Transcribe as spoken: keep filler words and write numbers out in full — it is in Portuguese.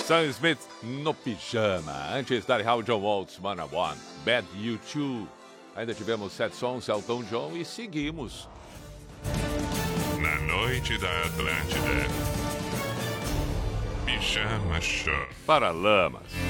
Sam Smith no pijama. Antes da Hal John Waltz, Mana One, Bad You Too. Ainda tivemos Sete Sons, Elton John e seguimos. Na noite da Atlântida. Pijama Show. Paralamas.